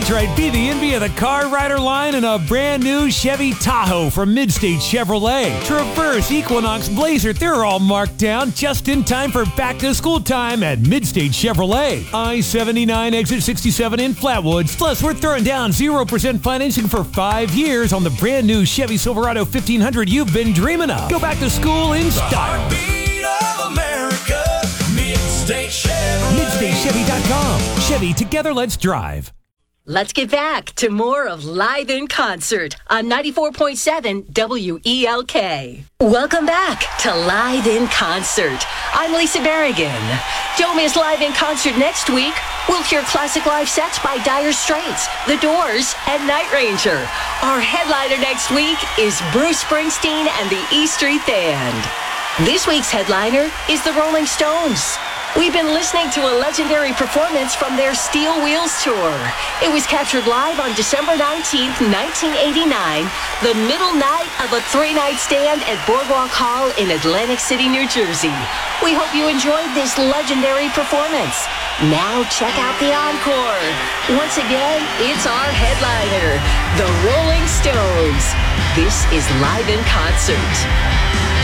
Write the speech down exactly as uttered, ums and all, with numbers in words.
That's right. Be the envy of the Car Rider line in a brand new Chevy Tahoe from Midstate Chevrolet. Traverse, Equinox, Blazer, they're all marked down just in time for back-to-school time at Midstate Chevrolet. I seventy-nine, exit sixty-seven in Flatwoods. Plus, we're throwing down zero percent financing for five years on the brand new Chevy Silverado fifteen hundred you've been dreaming of. Go back to school in style. Of America, Midstate Chevrolet. Midstate Chevy dot com. Chevy, together let's drive. Let's get back to more of Live in Concert on ninety-four point seven W E L K. Welcome back to Live in Concert. I'm Lisa Berrigan. Don't miss Live in Concert next week. We'll hear classic live sets by Dire Straits, The Doors, and Night Ranger. Our headliner next week is Bruce Springsteen and the E Street Band. This week's headliner is the Rolling Stones. We've been listening to a legendary performance from their Steel Wheels tour. It was captured live on December nineteenth, nineteen eighty-nine, the middle night of a three-night stand at Boardwalk Hall in Atlantic City, New Jersey. We hope you enjoyed this legendary performance. Now check out the encore. Once again, it's our headliner, the Rolling Stones. This is Live in Concert.